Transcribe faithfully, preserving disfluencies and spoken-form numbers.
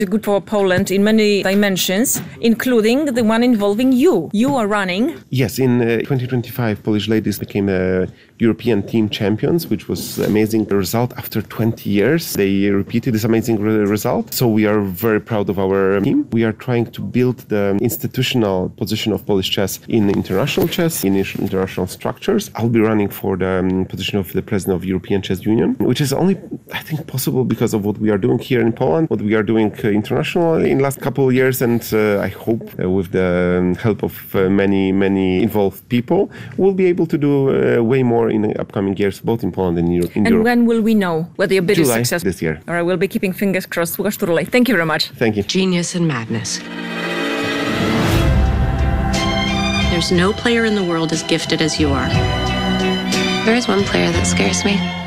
Good for Poland in many dimensions, including the one involving you. You are running. Yes, in uh, twenty twenty-five, Polish ladies became uh, European team champions, which was an amazing result. After twenty years, they repeated this amazing re- result. So we are very proud of our team. We are trying to build the institutional position of Polish chess in international chess, in international structures. I'll be running for the um, position of the president of European Chess Union, which is only, I think, possible because of what we are doing here in Poland, what we are doing uh, internationally in the last couple of years, and uh, I hope uh, with the help of uh, many, many involved people, we'll be able to do uh, way more in the upcoming years, both in Poland and in Europe. And Europe. when will we know whether your bid July is successful? This year. All right, we'll be keeping fingers crossed. Łukasz Turulaj, thank you very much. Thank you. Genius and madness. There's no player in the world as gifted as you are. There is one player that scares me.